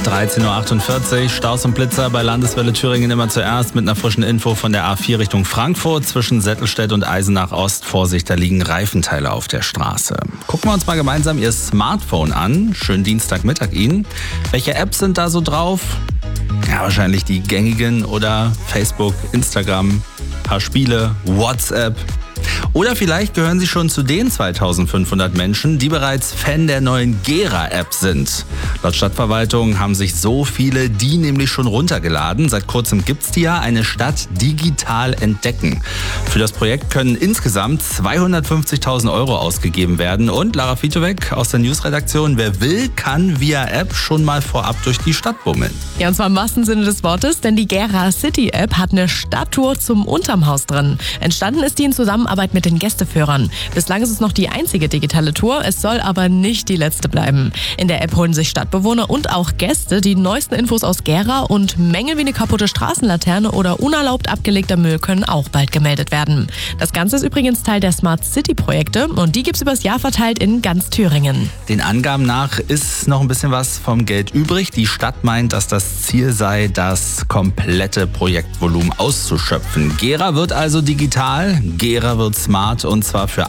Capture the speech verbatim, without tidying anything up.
dreizehn Uhr achtundvierzig, Staus und Blitzer bei Landeswelle Thüringen immer zuerst mit einer frischen Info von der A vier Richtung Frankfurt zwischen Settelstedt und Eisenach Ost. Vorsicht, da liegen Reifenteile auf der Straße. Gucken wir uns mal gemeinsam Ihr Smartphone an. Schönen Dienstagmittag Ihnen. Welche Apps sind da so drauf? Ja, wahrscheinlich die gängigen oder Facebook, Instagram, paar Spiele, WhatsApp. Oder vielleicht gehören Sie schon zu den zweitausendfünfhundert Menschen, die bereits Fan der neuen Gera-App sind. Laut Stadtverwaltung haben sich so viele die nämlich schon runtergeladen. Seit kurzem gibt's die ja, eine Stadt digital entdecken. Für das Projekt können insgesamt zweihundertfünfzigtausend Euro ausgegeben werden. Und Lara Fitowek aus der Newsredaktion, wer will, kann via App schon mal vorab durch die Stadt bummeln. Ja, und zwar im wahrsten Sinne des Wortes, denn die Gera City App hat eine Stadttour zum Unterm Haus drin. Entstanden ist die in Zusammenarbeit mit den Gästeführern. Bislang ist es noch die einzige digitale Tour, es soll aber nicht die letzte bleiben. In der App holen sich Stadtbewohner und auch Gäste die neuesten Infos aus Gera und Mängel wie eine kaputte Straßenlaterne oder unerlaubt abgelegter Müll können auch bald gemeldet werden. Das Ganze ist übrigens Teil der Smart City Projekte und die gibt es übers Jahr verteilt in ganz Thüringen. Den Angaben nach ist noch ein bisschen was vom Geld übrig. Die Stadt meint, dass das Ziel sei, das komplette Projektvolumen auszuschöpfen. Gera wird also digital, Gera wird smart und zwar für